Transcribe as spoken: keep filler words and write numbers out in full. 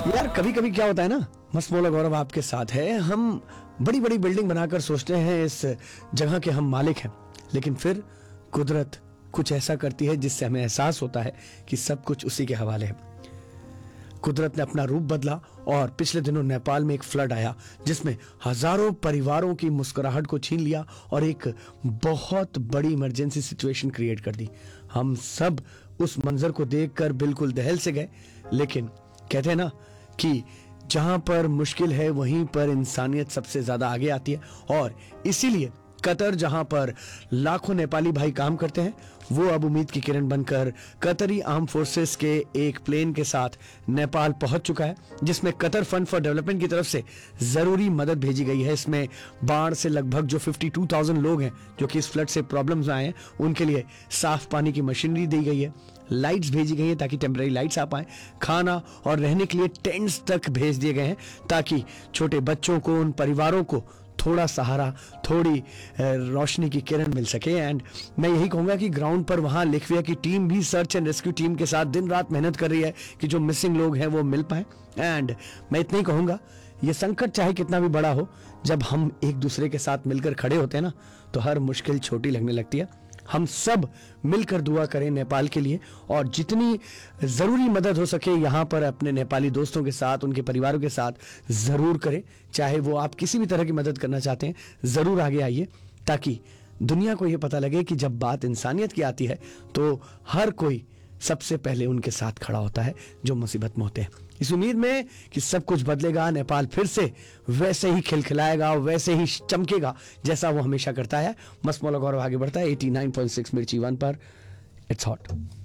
यार कभी कभी क्या होता है ना, मस्त मौला गौरव आपके साथ है, हम बड़ी बड़ी बिल्डिंग बनाकर सोचते हैं इस जगह के हम मालिक हैं, लेकिन फिर कुदरत कुछ ऐसा करती है जिससे हमें एहसास होता है कि सब कुछ उसी के हवाले है। कुदरत ने अपना रूप बदला और पिछले दिनों नेपाल में एक फ्लड आया जिसमें हजारों परिवारों की मुस्कुराहट को छीन लिया और एक बहुत बड़ी इमरजेंसी सिचुएशन क्रिएट कर दी। हम सब उस मंजर को देखकर बिल्कुल दहल से गए, लेकिन कहते हैं ना कि जहां पर मुश्किल है वहीं पर इंसानियत सबसे ज्यादा आगे आती है। और इसीलिए कतर, जहां पर लाखों नेपाली भाई काम करते हैं, वो अब उम्मीद की किरण बनकर कतरी आर्म फोर्सेस के एक प्लेन के साथ नेपाल पहुंच चुका है, जिसमें कतर फंड फॉर डेवलपमेंट की तरफ से जरूरी मदद भेजी गई है। इसमें बाढ़ से लगभग जो बावन हज़ार लोग हैं जो कि इस फ्लड से प्रॉब्लम्स आए हैं, उनके लिए साफ पानी की मशीनरी दी गई है, लाइट्स भेजी गई है ताकि टेम्पररी लाइट्स आ पाए, खाना और रहने के लिए टेंट्स तक भेज दिए गए हैं ताकि छोटे बच्चों को, उन परिवारों को थोड़ा सहारा, थोड़ी रोशनी की किरण मिल सके। एंड मैं यही कहूंगा कि ग्राउंड पर वहां लिखविया की टीम भी सर्च एंड रेस्क्यू टीम के साथ दिन रात मेहनत कर रही है कि जो मिसिंग लोग हैं वो मिल पाए। एंड मैं इतना ही कहूंगा, ये संकट चाहे कितना भी बड़ा हो, जब हम एक दूसरे के साथ मिलकर खड़े होते हैं ना, तो हर मुश्किल छोटी लगने लगती है। हम सब मिलकर दुआ करें नेपाल के लिए, और जितनी जरूरी मदद हो सके यहां पर अपने नेपाली दोस्तों के साथ, उनके परिवारों के साथ जरूर करें। चाहे वो आप किसी भी तरह की मदद करना चाहते हैं, जरूर आगे आइए, ताकि दुनिया को यह पता लगे कि जब बात इंसानियत की आती है तो हर कोई सबसे पहले उनके साथ खड़ा होता है जो मुसीबत में होते हैं। इस उम्मीद में कि सब कुछ बदलेगा, नेपाल फिर से वैसे ही खिलखिलाएगा, वैसे ही चमकेगा जैसा वो हमेशा करता है। मस्त मौला गौरव आगे बढ़ता है नवासी पॉइंट छह मिर्ची वन पर। It's hot.